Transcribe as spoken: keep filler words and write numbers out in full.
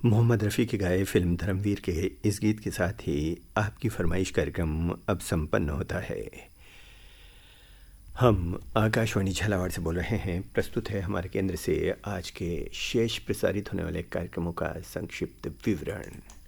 मोहम्मद रफ़ी के गाए फिल्म धर्मवीर के इस गीत के साथ ही आपकी फरमाइश कार्यक्रम अब संपन्न होता है। हम आकाशवाणी झालावाड़ से बोल रहे हैं। प्रस्तुत है हमारे केंद्र से आज के शेष प्रसारित होने वाले कार्यक्रमों का संक्षिप्त विवरण।